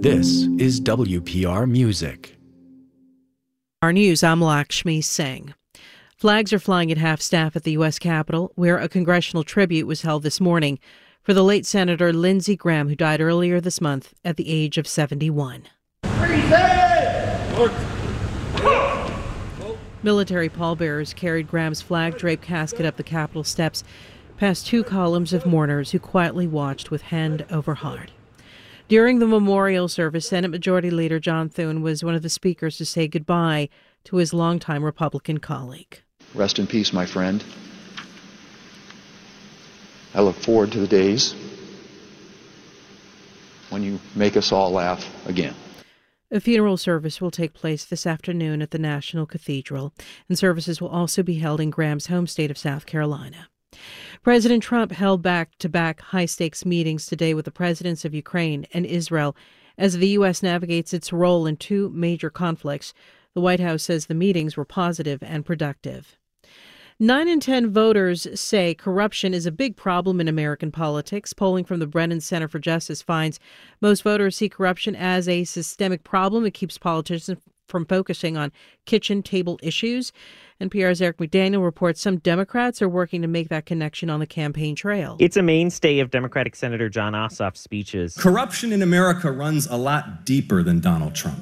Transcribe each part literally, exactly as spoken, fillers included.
This is W P R Music. Our news, I'm Lakshmi Singh. Flags are flying at half-staff at the U S Capitol, where a congressional tribute was held this morning for the late Senator Lindsey Graham, who died earlier this month at the age of seventy-one. Military pallbearers carried Graham's flag-draped casket up the Capitol steps, past two columns of mourners who quietly watched with hand over heart. During the memorial service, Senate Majority Leader John Thune was one of the speakers to say goodbye to his longtime Republican colleague. Rest in peace, my friend. I look forward to the days when you make us all laugh again. A funeral service will take place this afternoon at the National Cathedral, and services will also be held in Graham's home state of South Carolina. President Trump held back-to-back high-stakes meetings today with the presidents of Ukraine and Israel as the U S navigates its role in two major conflicts. The White House says the meetings were positive and productive. Nine in ten voters say corruption is a big problem in American politics. Polling from the Brennan Center for Justice finds most voters see corruption as a systemic problem. It keeps politicians from focusing on kitchen table issues. N P R's Eric McDaniel reports some Democrats are working to make that connection on the campaign trail. It's a mainstay of Democratic Senator Jon Ossoff's speeches. Corruption in America runs a lot deeper than Donald Trump.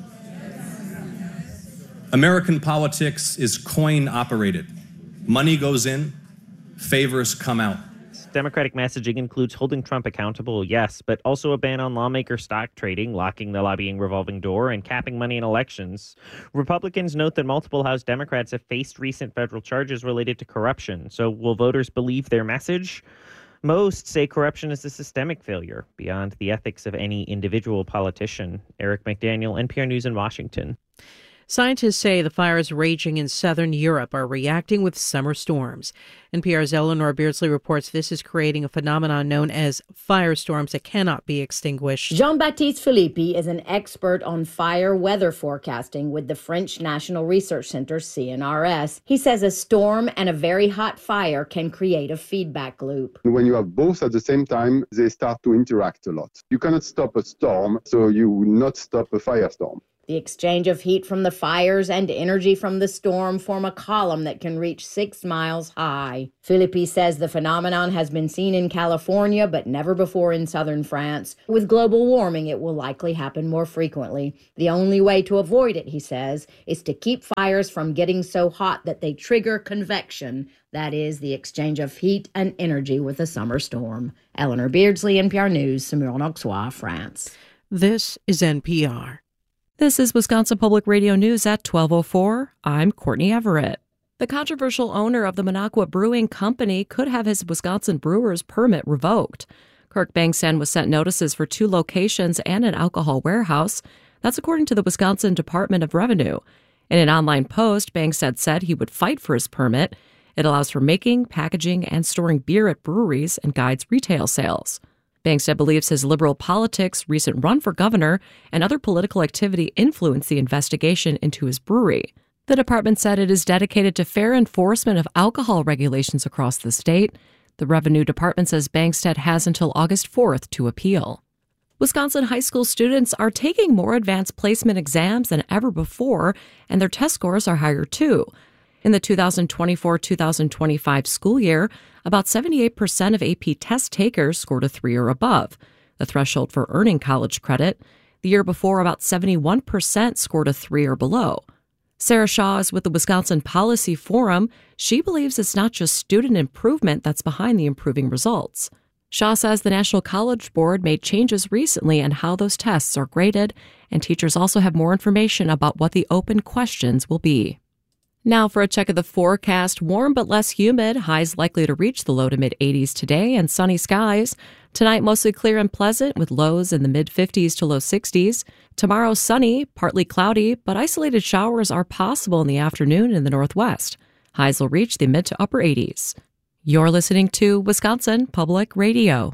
American politics is coin-operated. Money goes in, favors come out. Democratic messaging includes holding Trump accountable, yes, but also a ban on lawmaker stock trading, locking the lobbying revolving door, and capping money in elections. Republicans note that multiple House Democrats have faced recent federal charges related to corruption. So will voters believe their message? Most say corruption is a systemic failure beyond the ethics of any individual politician. Eric McDaniel, N P R News in Washington. Scientists say the fires raging in southern Europe are reacting with summer storms. N P R's Eleanor Beardsley reports this is creating a phenomenon known as firestorms that cannot be extinguished. Jean-Baptiste Philippi is an expert on fire weather forecasting with the French National Research Center, C N R S. He says a storm and a very hot fire can create a feedback loop. When you have both at the same time, they start to interact a lot. You cannot stop a storm, so you will not stop a firestorm. The exchange of heat from the fires and energy from the storm form a column that can reach six miles high. Philippi says the phenomenon has been seen in California, but never before in southern France. With global warming, it will likely happen more frequently. The only way to avoid it, he says, is to keep fires from getting so hot that they trigger convection. That is, the exchange of heat and energy with a summer storm. Eleanor Beardsley, N P R News, Saumur-en-Auxois, France. This is N P R. This is Wisconsin Public Radio News at twelve oh four. I'm Courtney Everett. The controversial owner of the Minocqua Brewing Company could have his Wisconsin brewer's permit revoked. Kirk Bengtson was sent notices for two locations and an alcohol warehouse. That's according to the Wisconsin Department of Revenue. In an online post, Bengtson said he would fight for his permit. It allows for making, packaging, and storing beer at breweries and guides retail sales. Bengtson believes his liberal politics, recent run for governor, and other political activity influenced the investigation into his brewery. The department said it is dedicated to fair enforcement of alcohol regulations across the state. The Revenue Department says Bengtson has until August fourth to appeal. Wisconsin high school students are taking more advanced placement exams than ever before, and their test scores are higher too. In the two thousand twenty-four two thousand twenty-five school year, about seventy-eight percent of A P test takers scored a three or above, the threshold for earning college credit. The year before, about seventy-one percent scored a three or below. Sarah Shaw is with the Wisconsin Policy Forum. She believes it's not just student improvement that's behind the improving results. Shaw says the National College Board made changes recently in how those tests are graded, and teachers also have more information about what the open questions will be. Now for a check of the forecast. Warm but less humid. Highs likely to reach the low to mid eighties today, and sunny skies. Tonight mostly clear and pleasant with lows in the mid fifties to low sixties. Tomorrow sunny, partly cloudy, but isolated showers are possible in the afternoon in the northwest. Highs will reach the mid to upper eighties. You're listening to Wisconsin Public Radio.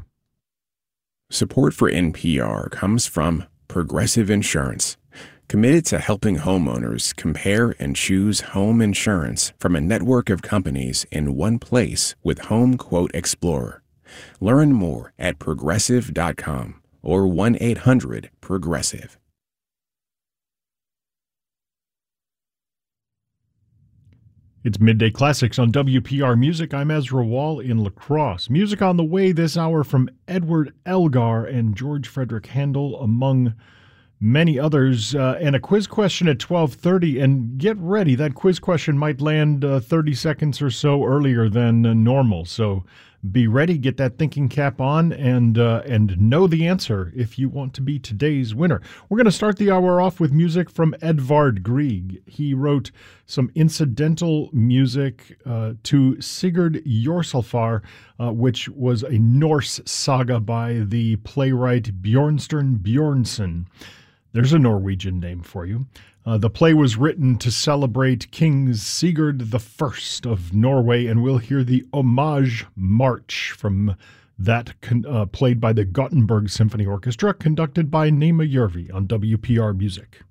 Support for N P R comes from Progressive Insurance, committed to helping homeowners compare and choose home insurance from a network of companies in one place with Home Quote Explorer. Learn more at progressive dot com or one eight hundred progressive. It's Midday Classics on W P R Music. I'm Ezra Wall in La Crosse. Music on the way this hour from Edward Elgar and George Frederick Handel, among many others, uh, and a quiz question at twelve thirty. And get ready, that quiz question might land uh, thirty seconds or so earlier than uh, normal. So be ready, get that thinking cap on, and uh, and know the answer if you want to be today's winner. We're going to start the hour off with music from Edvard Grieg. He wrote some incidental music uh, to Sigurd Jorsalfar, uh, which was a Norse saga by the playwright Bjornstjerne Bjornson. There's a Norwegian name for you. Uh, the play was written to celebrate King Sigurd the First of Norway, and we'll hear the Homage March from that, con- uh, played by the Gothenburg Symphony Orchestra, conducted by Nema Järvi on W P R Music.